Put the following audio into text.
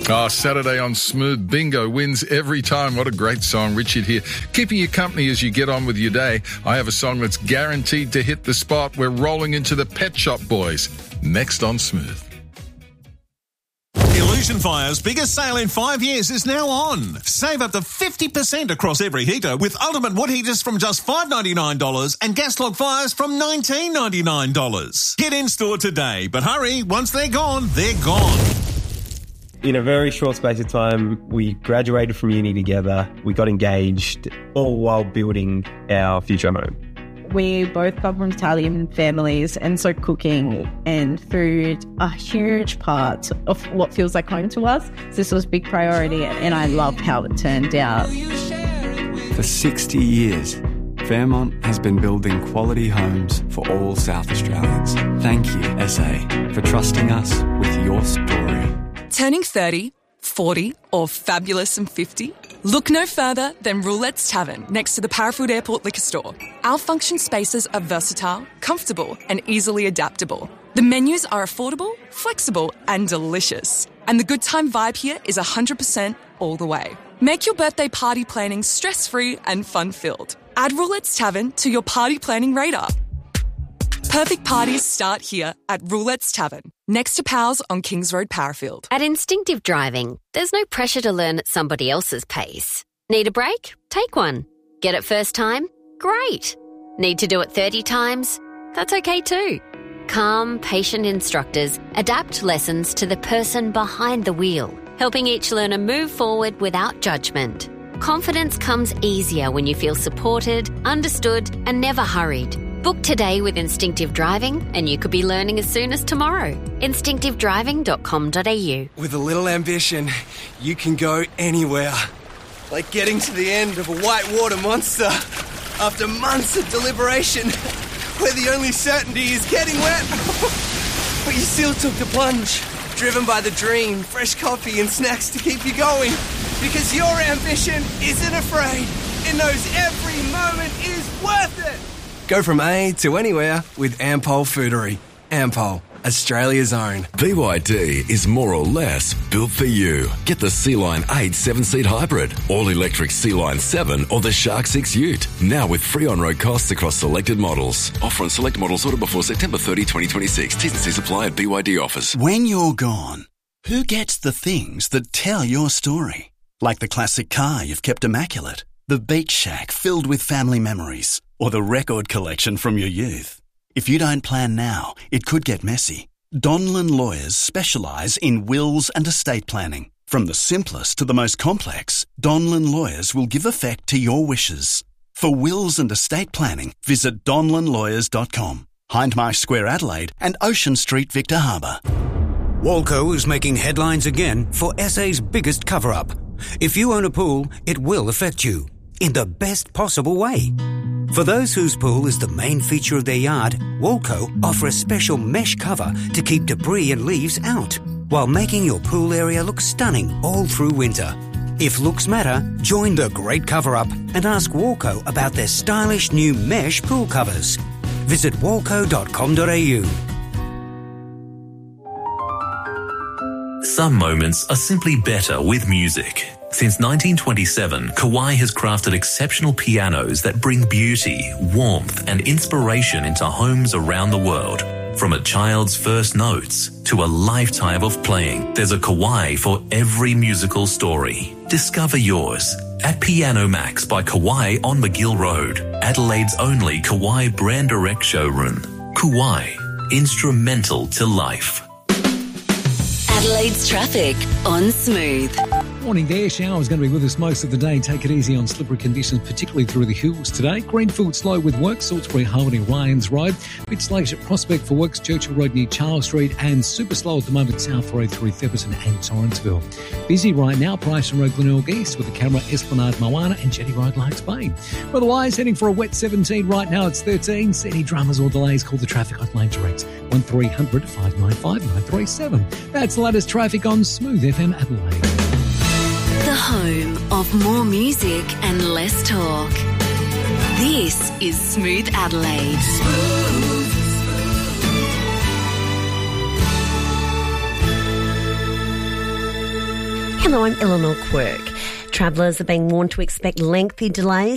Oh, Saturday on Smooth Bingo wins every time. What a great song. Richard here. Keeping you company as you get on with your day. I have a song that's guaranteed to hit the spot. We're rolling into the Pet Shop Boys. Next on Smooth. Illusion Fire's biggest sale in 5 years is now on. Save up to 50% across every heater with ultimate wood heaters from just $5.99 and gas log fires from $19.99. Get in store today, but hurry, once they're gone, they're gone. In a very short space of time, we graduated from uni together, we got engaged, all while building our future home. We both come from Italian families, and so cooking and food are huge parts of what feels like home to us. So this was a big priority, and I loved how it turned out. For 60 years, Fairmont has been building quality homes for all South Australians. Thank you, SA, for trusting us with your story. Turning 30, 40 or fabulous and 50? Look no further than Roulette's Tavern next to the Parafood Airport Liquor Store. Our function spaces are versatile, comfortable and easily adaptable. The menus are affordable, flexible and delicious. And the good time vibe here is 100% all the way. Make your birthday party planning stress-free and fun-filled. Add Roulette's Tavern to your party planning radar. Perfect parties start here at Roulette's Tavern, next to Powell's on Kings Road, Parafield. At Instinctive Driving, there's no pressure to learn at somebody else's pace. Need a break? Take one. Get it first time? Great. Need to do it 30 times? That's okay too. Calm, patient instructors adapt lessons to the person behind the wheel, helping each learner move forward without judgment. Confidence comes easier when you feel supported, understood, and never hurried. Book today with Instinctive Driving and you could be learning as soon as tomorrow. Instinctivedriving.com.au. With a little ambition, you can go anywhere. Like getting to the end of a whitewater monster after months of deliberation, where the only certainty is getting wet. But you still took the plunge, driven by the dream, fresh coffee and snacks to keep you going. Because your ambition isn't afraid. It knows every moment is worth it. Go from A to anywhere with Ampol Foodery. Ampol, Australia's own. BYD is more or less built for you. Get the Sea-Line 8 7-seat hybrid, all-electric Sea-Line 7 or the Shark 6 Ute. Now with free on-road costs across selected models. Offer on select models ordered before September 30, 2026. T's and C's apply at BYD offers. When you're gone, who gets the things that tell your story? Like the classic car you've kept immaculate, the beach shack filled with family memories, or the record collection from your youth. If you don't plan now, it could get messy. Donlan Lawyers specialise in wills and estate planning. From the simplest to the most complex, Donlan Lawyers will give effect to your wishes. For wills and estate planning, visit donlanlawyers.com. Hindmarsh Square, Adelaide and Ocean Street, Victor Harbour. Walco is making headlines again for SA's biggest cover-up. If you own a pool, it will affect you in the best possible way. For those whose pool is the main feature of their yard, Walco offer a special mesh cover to keep debris and leaves out, while making your pool area look stunning all through winter. If looks matter, join the great cover-up and ask Walco about their stylish new mesh pool covers. Visit walco.com.au. Some moments are simply better with music. Since 1927, Kawai has crafted exceptional pianos that bring beauty, warmth and inspiration into homes around the world. From a child's first notes to a lifetime of playing, there's a Kawai for every musical story. Discover yours at Piano Max by Kawai on McGill Road, Adelaide's only Kawai brand direct showroom. Kawai, instrumental to life. Adelaide's traffic on Smooth. Morning there. Showers going to be with us most of the day. Take it easy on slippery conditions, particularly through the hills today. Greenfield slow with work, Salisbury, Harmony, Ryans Road. Bit sluggish at Prospect for works, Churchill Road near Charles Street, and super slow at the moment South Road through Theberton and Torrenceville. Busy right now, Bryson Road, Glenelg East with the camera Esplanade, Moana and Jetty Road, Larks Bay. Otherwise, heading for a wet 17 right now, it's 13. See any dramas or delays, call the traffic hotline direct 1300 595 937. That's the latest traffic on Smooth FM Adelaide. The home of more music and less talk. This is Smooth Adelaide. Hello, I'm Eleanor Quirk. Travellers are being warned to expect lengthy delays